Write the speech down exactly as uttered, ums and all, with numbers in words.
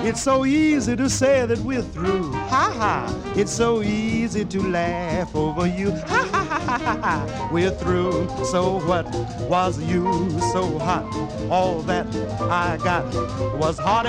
It's so easy to say that we're through. Ha ha. It's so easy to laugh over you. Ha ha ha ha ha ha. We're through. So what was you so hot? All that I got was hot.